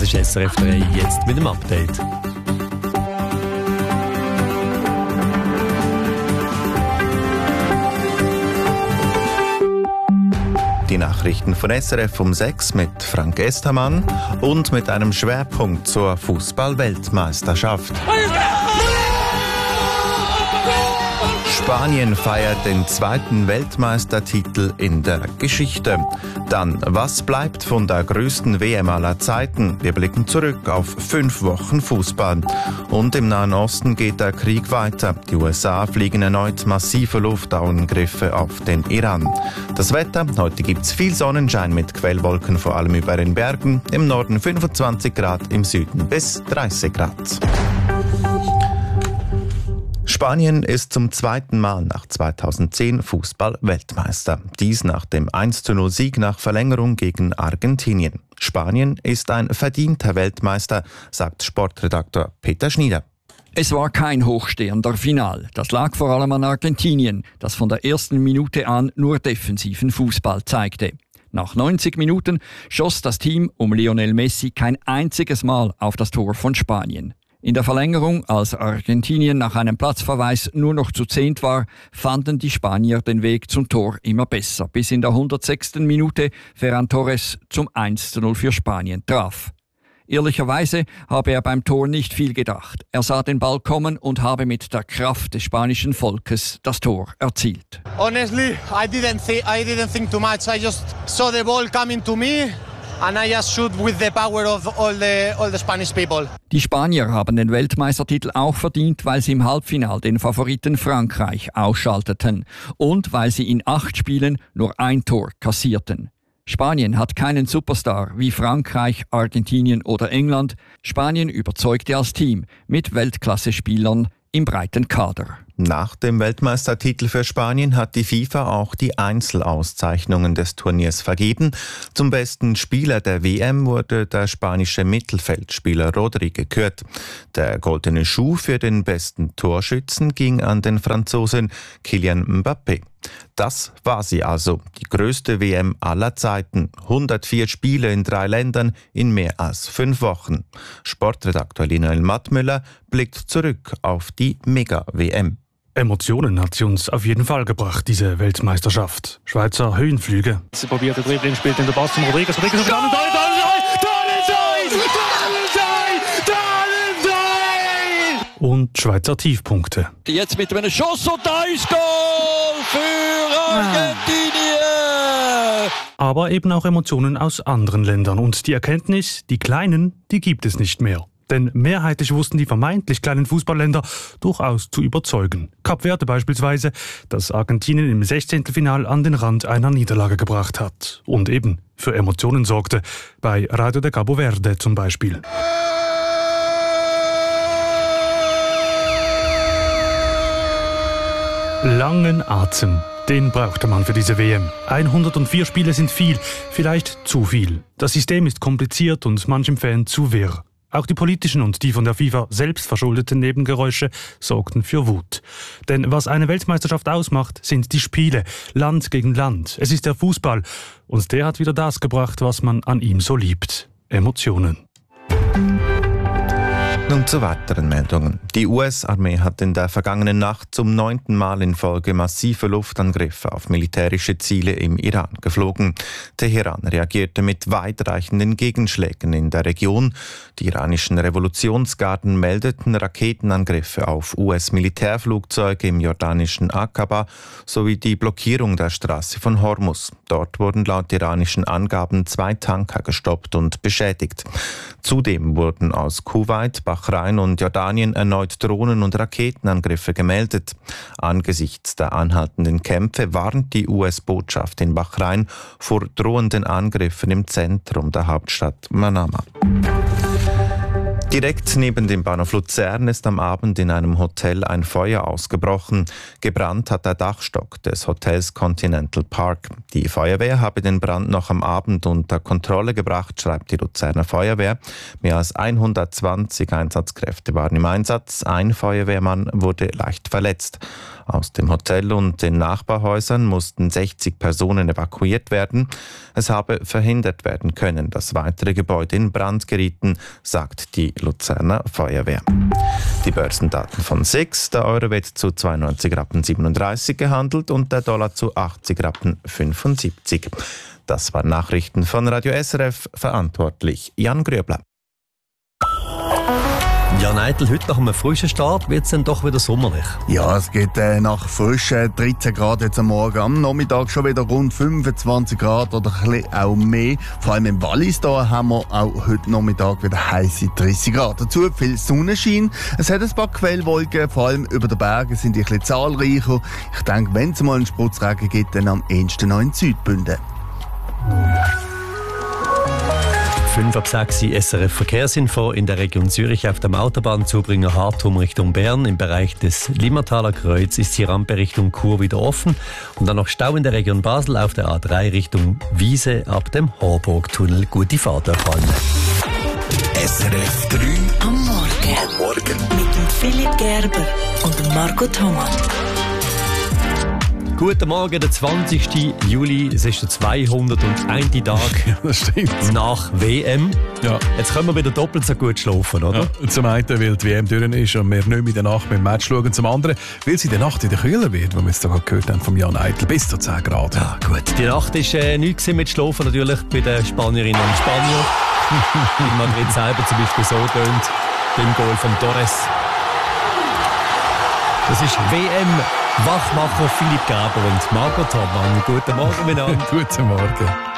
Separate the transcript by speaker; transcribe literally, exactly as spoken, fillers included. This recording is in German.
Speaker 1: ist S R F drei, jetzt mit dem Update.
Speaker 2: Die Nachrichten von S R F um sechs mit Frank Estermann und mit einem Schwerpunkt zur Fußball-Weltmeisterschaft. Spanien feiert den zweiten Weltmeistertitel in der Geschichte. Dann, was bleibt von der größten W M aller Zeiten? Wir blicken zurück auf fünf Wochen Fußball. Und im Nahen Osten geht der Krieg weiter. Die U S A fliegen erneut massive Luftangriffe auf den Iran. Das Wetter, heute gibt's viel Sonnenschein mit Quellwolken, vor allem über den Bergen. Im Norden fünfundzwanzig Grad, im Süden bis dreißig Grad. Spanien ist zum zweiten Mal nach zweitausendzehn Fußball-Weltmeister. Dies nach dem eins zu null Sieg nach Verlängerung gegen Argentinien. Spanien ist ein verdienter Weltmeister, sagt Sportredaktor Peter Schnieder.
Speaker 3: Es war kein hochstehender Final. Das lag vor allem an Argentinien, das von der ersten Minute an nur defensiven Fußball zeigte. Nach neunzig Minuten schoss das Team um Lionel Messi kein einziges Mal auf das Tor von Spanien. In der Verlängerung, als Argentinien nach einem Platzverweis nur noch zu zehnt war, fanden die Spanier den Weg zum Tor immer besser, bis in der hundertsechsten Minute Ferran Torres zum eins zu null für Spanien traf. Ehrlicherweise habe er beim Tor nicht viel gedacht. Er sah den Ball kommen und habe mit der Kraft des spanischen Volkes das Tor erzielt.
Speaker 4: Honestly, I didn't think, I didn't think too much. I just saw the ball coming to me. And I just shoot with the power of all the, all the Spanish people.
Speaker 3: Die Spanier haben den Weltmeistertitel auch verdient, weil sie im Halbfinale den Favoriten Frankreich ausschalteten und weil sie in acht Spielen nur ein Tor kassierten. Spanien hat keinen Superstar wie Frankreich, Argentinien oder England. Spanien überzeugte als Team mit Weltklasse-Spielern im breiten Kader.
Speaker 2: Nach dem Weltmeistertitel für Spanien hat die FIFA auch die Einzelauszeichnungen des Turniers vergeben. Zum besten Spieler der W M wurde der spanische Mittelfeldspieler Rodri gekürt. Der goldene Schuh für den besten Torschützen ging an den Franzosen Kylian Mbappé. Das war sie also, die größte W M aller Zeiten. hundertvier Spiele in drei Ländern in mehr als fünf Wochen. Sportredaktor Lionel Mattmüller blickt zurück auf die Mega-W M.
Speaker 5: Emotionen hat sie uns auf jeden Fall gebracht, diese Weltmeisterschaft. Schweizer Höhenflüge.
Speaker 6: Sie probiert, der Dribbling spielt in der Pass zum Rodriguez. Rodriguez auf den
Speaker 5: Und Schweizer Tiefpunkte.
Speaker 3: Jetzt mit einem Schuss und da ist Goal für Argentinien!
Speaker 5: Aber eben auch Emotionen aus anderen Ländern. Und die Erkenntnis, die Kleinen, die gibt es nicht mehr. Denn mehrheitlich wussten die vermeintlich kleinen Fußballländer durchaus zu überzeugen. Kap Verde beispielsweise, das Argentinien im Sechzehntelfinal an den Rand einer Niederlage gebracht hat. Und eben für Emotionen sorgte. Bei Radio de Cabo Verde zum Beispiel. Langen Atem. Den brauchte man für diese W M. hundertvier Spiele sind viel, vielleicht zu viel. Das System ist kompliziert und manchem Fan zu wirr. Auch die politischen und die von der FIFA selbst verschuldeten Nebengeräusche sorgten für Wut. Denn was eine Weltmeisterschaft ausmacht, sind die Spiele, Land gegen Land. Es ist der Fußball und der hat wieder das gebracht, was man an ihm so liebt. Emotionen.
Speaker 2: Nun zu weiteren Meldungen. Die U S-Armee hat in der vergangenen Nacht zum neunten Mal in Folge massive Luftangriffe auf militärische Ziele im Iran geflogen. Teheran reagierte mit weitreichenden Gegenschlägen in der Region. Die iranischen Revolutionsgarden meldeten Raketenangriffe auf U S-Militärflugzeuge im jordanischen Aqaba sowie die Blockierung der Straße von Hormuz. Dort wurden laut iranischen Angaben zwei Tanker gestoppt und beschädigt. Zudem wurden aus Kuwait, Bahrain und Jordanien erneut Drohnen- und Raketenangriffe gemeldet. Angesichts der anhaltenden Kämpfe warnt die U S-Botschaft in Bahrain vor drohenden Angriffen im Zentrum der Hauptstadt Manama. Direkt neben dem Bahnhof Luzern ist am Abend in einem Hotel ein Feuer ausgebrochen. Gebrannt hat der Dachstock des Hotels Continental Park. Die Feuerwehr habe den Brand noch am Abend unter Kontrolle gebracht, schreibt die Luzerner Feuerwehr. Mehr als hundertzwanzig Einsatzkräfte waren im Einsatz. Ein Feuerwehrmann wurde leicht verletzt. Aus dem Hotel und den Nachbarhäusern mussten sechzig Personen evakuiert werden. Es habe verhindert werden können, dass weitere Gebäude in Brand gerieten, sagt die Luzerner Feuerwehr. Die Börsendaten von S I X. Der Euro wird zu zweiundneunzig Rappen siebenunddreißig gehandelt und der Dollar zu achtzig Rappen fünfundsiebzig. Das waren Nachrichten von Radio S R F, verantwortlich Jan Gröbler.
Speaker 1: Jan Eitel, heute nach einem frischen Start wird es dann doch wieder sommerlich.
Speaker 7: Ja, es geht äh, nach frischen dreizehn Grad jetzt am Morgen. Am Nachmittag schon wieder rund fünfundzwanzig Grad oder ein bisschen auch mehr. Vor allem im Wallis da haben wir auch heute Nachmittag wieder heisse dreißig Grad. Dazu viel Sonnenschein. Es hat ein paar Quellwolken, vor allem über den Bergen sind die ein bisschen zahlreicher. Ich denke, wenn es mal einen Spritzregen gibt, dann am ehesten noch in Südbünden.
Speaker 1: fünf ab sechs S R F Verkehrsinfo in der Region Zürich auf dem Autobahnzubringer Hartum Richtung Bern. Im Bereich des Limmertaler Kreuz ist die Rampe Richtung Chur wieder offen. Und dann noch Stau in der Region Basel auf der A drei Richtung Wiese ab dem Horburgtunnel. Gute Fahrt euch allen.
Speaker 8: S R F drei am Morgen. Am Morgen. Mit dem Philipp Gerber und dem Marco Thomas.
Speaker 1: Guten Morgen, der zwanzigsten Juli. Es ist der zweihunderteins. Tag
Speaker 9: ja, das stimmt.
Speaker 1: nach W M.
Speaker 9: Ja.
Speaker 1: Jetzt können wir wieder doppelt so gut schlafen, oder?
Speaker 9: Ja. Zum einen, weil die W M durch ist und wir nicht mehr in der Nacht mit dem Match schauen. Zum anderen, weil sie in der Nacht wieder kühler wird, wie wir es da gerade gehört haben vom Jan Eitel, bis zu zehn Grad.
Speaker 1: Ja, gut. Die Nacht war äh, nichts mit Schlafen, natürlich bei den Spanierinnen und Spaniern. In Madrid selber zum Beispiel so tönt, beim Goal von Torres. Das ist W M. Wachmacher Philipp Gerber und Marco Thomann. Guten Morgen miteinander.
Speaker 9: Guten Morgen.